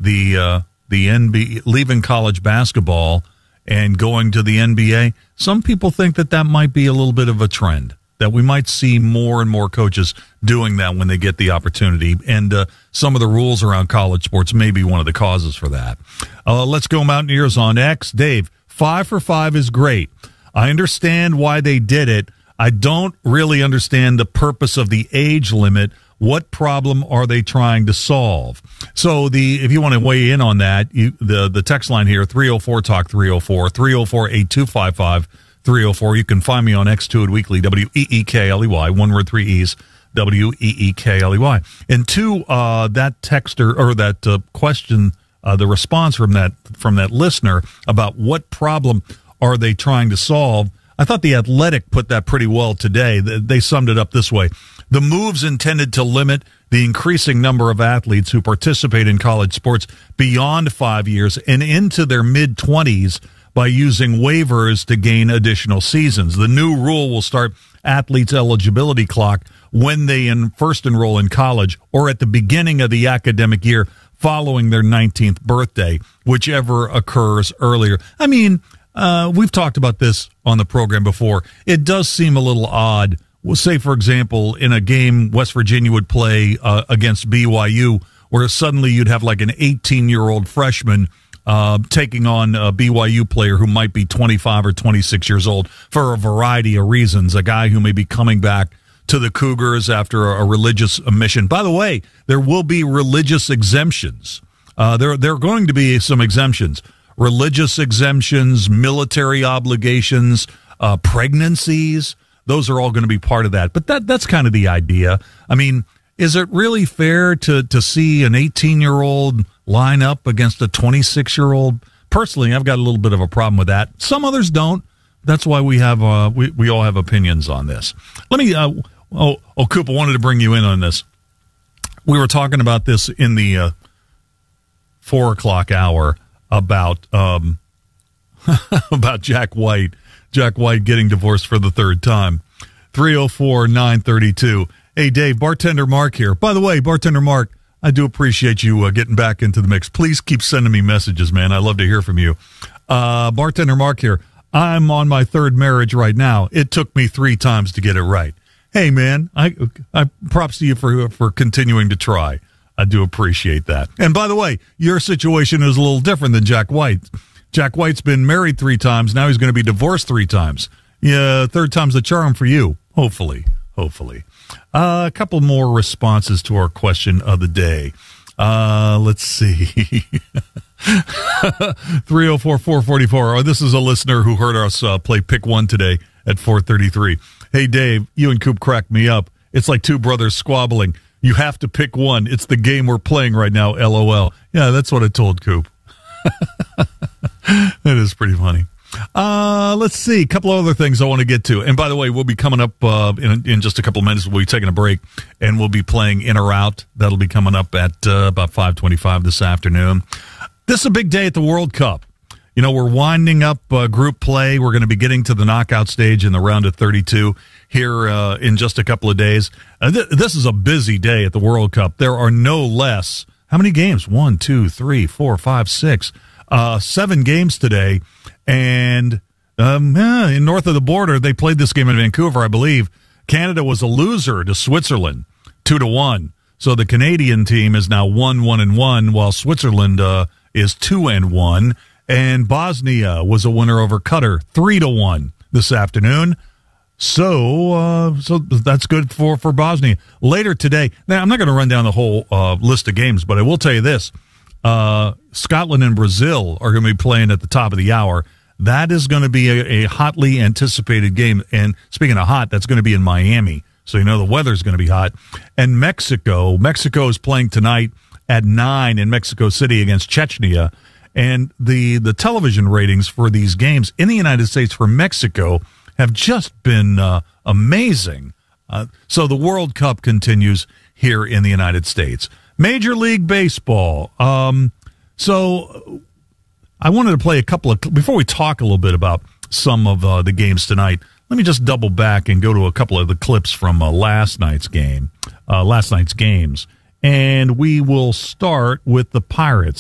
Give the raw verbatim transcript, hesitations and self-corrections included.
the uh, the N B A, leaving college basketball and going to the N B A. Some people think that that might be a little bit of a trend, that we might see more and more coaches doing that when they get the opportunity. And uh, some of the rules around college sports may be one of the causes for that. Uh, let's go Mountaineers on X. Dave, five for five is great. I understand why they did it. I don't really understand the purpose of the age limit. What problem are they trying to solve? So the if you want to weigh in on that, you, the, the text line here, three oh four talk three oh four, three oh four, eight two five five, three oh four. You can find me on X two at Weekly, W E E K L E Y, one word, three E's, W E E K L E Y. And two, uh, that texter, or that uh, question, uh, the response from that from that listener about what problem are they trying to solve, I thought The Athletic put that pretty well today. They summed it up this way. The move's intended to limit the increasing number of athletes who participate in college sports beyond five years and into their mid-twenties by using waivers to gain additional seasons. The new rule will start athletes' eligibility clock when they in first enroll in college or at the beginning of the academic year following their nineteenth birthday, whichever occurs earlier. I mean, uh, we've talked about this on the program before. It does seem a little odd. Well, say, for example, in a game West Virginia would play uh, against B Y U, where suddenly you'd have like an eighteen-year-old freshman uh, taking on a B Y U player who might be twenty-five or twenty-six years old for a variety of reasons, a guy who may be coming back to the Cougars after a, a religious mission. By the way, there will be religious exemptions. Uh, there, there are going to be some exemptions. Religious exemptions, military obligations, uh, pregnancies. Those are all going to be part of that. But that that's kind of the idea. I mean, is it really fair to, to see an eighteen-year-old line up against a twenty-six-year-old? Personally, I've got a little bit of a problem with that. Some others don't. That's why we have uh, we, we all have opinions on this. Let me, uh, oh, oh, Coop, I wanted to bring you in on this. We were talking about this in the uh, four o'clock hour about um, about Jack White. Jack White getting divorced for the third time. three oh four, nine thirty-two. Hey, Dave, Bartender Mark here. By the way, Bartender Mark, I do appreciate you uh, getting back into the mix. Please keep sending me messages, man. I love to hear from you. Uh, Bartender Mark here. I'm on my third marriage right now. It took me three times to get it right. Hey, man, I, I props to you for for continuing to try. I do appreciate that. And by the way, your situation is a little different than Jack White. Jack White's been married three times. Now he's going to be divorced three times. Yeah, third time's the charm for you. Hopefully, hopefully. Uh, a couple more responses to our question of the day. Uh, let's see. three oh four, four forty-four. Oh, this is a listener who heard us uh, play Pick One today at four thirty-three. Hey, Dave, you and Coop cracked me up. It's like two brothers squabbling. You have to pick one. It's the game we're playing right now, LOL. Yeah, that's what I told Coop. That is pretty funny. Uh, let's see. A couple of other things I want to get to. And by the way, we'll be coming up uh, in, in just a couple of minutes. We'll be taking a break, and we'll be playing In or Out. That'll be coming up at uh, about five twenty-five this afternoon. This is a big day at the World Cup. You know, we're winding up uh, group play. We're going to be getting to the knockout stage in the round of thirty-two here uh, in just a couple of days. Uh, th- this is a busy day at the World Cup. There are no less. How many games? One, two, three, four, five, six. Uh, seven games today. And um, yeah, in north of the border, they played this game in Vancouver, I believe. Canada was a loser to Switzerland, two to one. So the Canadian team is now one, one, and one, while Switzerland uh, is two and one. And Bosnia was a winner over Qatar, three to one this afternoon. So, uh, so that's good for, for Bosnia. Later today, now I'm not going to run down the whole uh, list of games, but I will tell you this. Uh, Scotland and Brazil are going to be playing at the top of the hour. That is going to be a, a hotly anticipated game. And speaking of hot, that's going to be in Miami. So you know the weather's going to be hot. And Mexico, Mexico is playing tonight at nine in Mexico City against Chechnya. And the, the television ratings for these games in the United States for Mexico have just been uh, amazing. Uh, so the World Cup continues here in the United States. Major League Baseball. Um, so I wanted to play a couple of, before we talk a little bit about some of uh, the games tonight, let me just double back and go to a couple of the clips from uh, last night's game, uh, last night's games. And we will start with the Pirates.